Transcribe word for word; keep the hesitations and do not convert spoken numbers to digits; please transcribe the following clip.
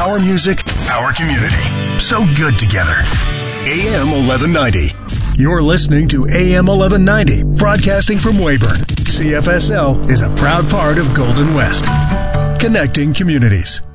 Our music, our community. So good together. A M eleven ninety. You're listening to A M eleven ninety, broadcasting from Weyburn. C F S L is a proud part of Golden West. Connecting communities.